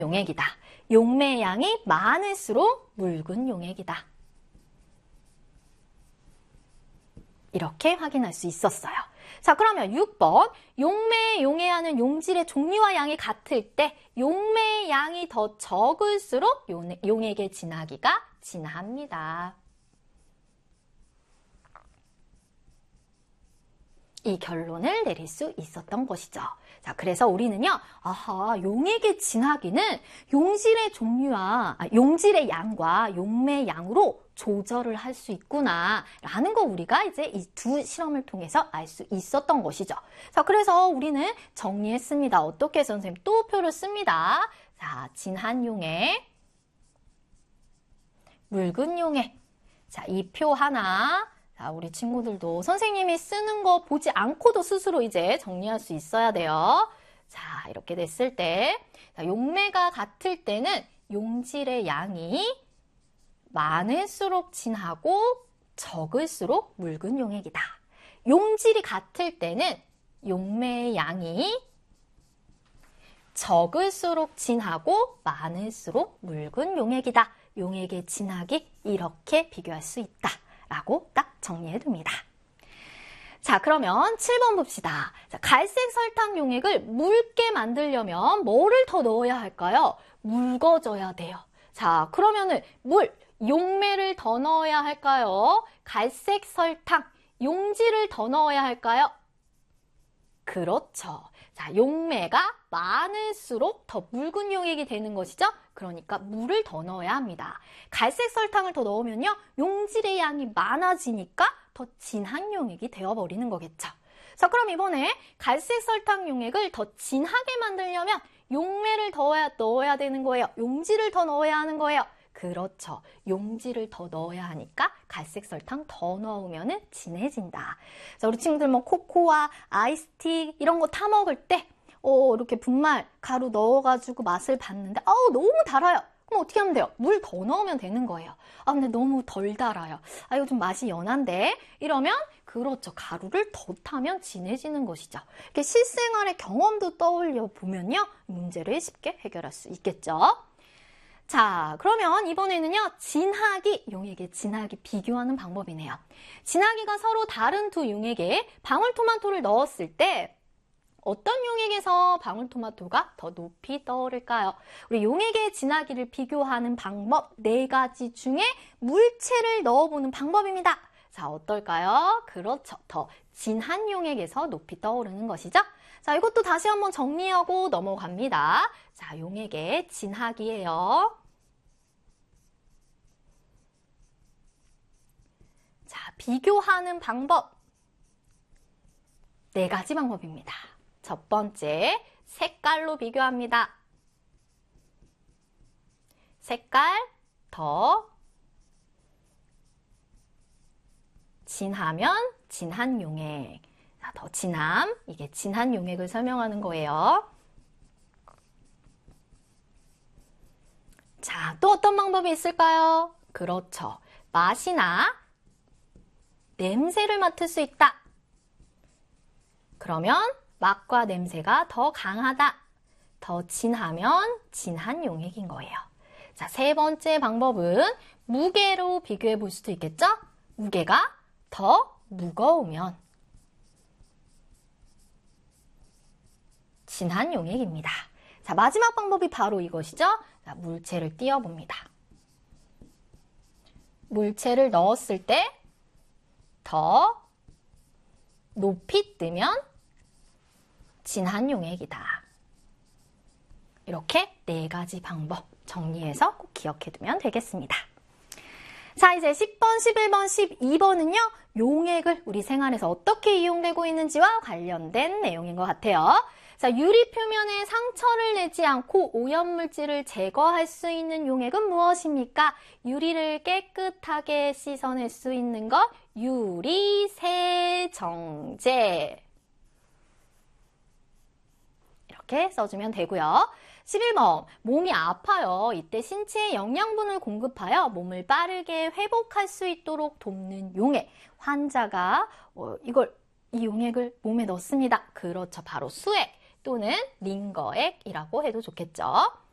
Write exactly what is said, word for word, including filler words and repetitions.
용액이다. 용매의 양이 많을수록 묽은 용액이다. 이렇게 확인할 수 있었어요. 자, 그러면 육 번. 용매에 용해하는 용질의 종류와 양이 같을 때 용매의 양이 더 적을수록 용액의 진하기가 진합니다. 이 결론을 내릴 수 있었던 것이죠. 자, 그래서 우리는요, 아하, 용액의 진하기는 용질의 종류와, 아, 용질의 양과 용매의 양으로 조절을 할 수 있구나, 라는 거 우리가 이제 이 두 실험을 통해서 알 수 있었던 것이죠. 자, 그래서 우리는 정리했습니다. 어떻게 선생님 또 표를 씁니다. 자, 진한 용액, 묽은 용액. 자, 이 표 하나. 자, 우리 친구들도 선생님이 쓰는 거 보지 않고도 스스로 이제 정리할 수 있어야 돼요. 자, 이렇게 됐을 때, 자, 용매가 같을 때는 용질의 양이 많을수록 진하고 적을수록 묽은 용액이다. 용질이 같을 때는 용매의 양이 적을수록 진하고 많을수록 묽은 용액이다. 용액의 진하기 이렇게 비교할 수 있다. 라고 딱 정리해둡니다. 자, 그러면 칠 번 봅시다. 자, 갈색 설탕 용액을 묽게 만들려면 뭐를 더 넣어야 할까요? 묽어져야 돼요. 자, 그러면은 물, 용매를 더 넣어야 할까요? 갈색 설탕, 용질을 더 넣어야 할까요? 그렇죠. 자, 용매가 많을수록 더 묽은 용액이 되는 것이죠. 그러니까 물을 더 넣어야 합니다. 갈색 설탕을 더 넣으면요, 용질의 양이 많아지니까 더 진한 용액이 되어버리는 거겠죠. 자, 그럼 이번에 갈색 설탕 용액을 더 진하게 만들려면 용매를 더 넣어야 되는 거예요. 용질을 더 넣어야 하는 거예요. 그렇죠. 용질을 더 넣어야 하니까 갈색 설탕 더 넣으면 진해진다. 자, 우리 친구들 뭐 코코아, 아이스티 이런 거 타 먹을 때 어, 이렇게 분말 가루 넣어가지고 맛을 봤는데 아우 너무 달아요. 그럼 어떻게 하면 돼요? 물 더 넣으면 되는 거예요. 아, 근데 너무 덜 달아요. 아, 이거 좀 맛이 연한데? 이러면 그렇죠. 가루를 더 타면 진해지는 것이죠. 이렇게 실생활의 경험도 떠올려 보면요, 문제를 쉽게 해결할 수 있겠죠. 자, 그러면 이번에는요, 진하기, 용액의 진하기 비교하는 방법이네요. 진하기가 서로 다른 두 용액에 방울토마토를 넣었을 때 어떤 용액에서 방울토마토가 더 높이 떠오를까요? 우리 용액의 진하기를 비교하는 방법 네 가지 중에 물체를 넣어보는 방법입니다. 자, 어떨까요? 그렇죠. 더 진한 용액에서 높이 떠오르는 것이죠. 자, 이것도 다시 한번 정리하고 넘어갑니다. 자, 용액의 진하기예요. 자, 비교하는 방법 네 가지 방법입니다. 첫 번째, 색깔로 비교합니다. 색깔 더 진하면 진한 용액. 자, 더 진함, 이게 진한 용액을 설명하는 거예요. 자, 또 어떤 방법이 있을까요? 그렇죠. 맛이나 냄새를 맡을 수 있다. 그러면 맛과 냄새가 더 강하다. 더 진하면 진한 용액인 거예요. 자, 세 번째 방법은 무게로 비교해 볼 수도 있겠죠? 무게가 더 무거우면 진한 용액입니다. 자, 마지막 방법이 바로 이것이죠. 자, 물체를 띄워봅니다. 물체를 넣었을 때 더 높이 뜨면 진한 용액이다. 이렇게 네 가지 방법 정리해서 꼭 기억해두면 되겠습니다. 자, 이제 십 번, 십일 번, 십이 번은요. 용액을 우리 생활에서 어떻게 이용되고 있는지와 관련된 내용인 것 같아요. 자, 유리 표면에 상처를 내지 않고 오염물질을 제거할 수 있는 용액은 무엇입니까? 유리를 깨끗하게 씻어낼 수 있는 것, 유리세정제. 이렇게 써주면 되고요. 십일 번, 몸이 아파요. 이때 신체에 영양분을 공급하여 몸을 빠르게 회복할 수 있도록 돕는 용액. 환자가 어, 이걸 이 용액을 몸에 넣습니다. 그렇죠. 바로 수액 또는 링거액이라고 해도 좋겠죠.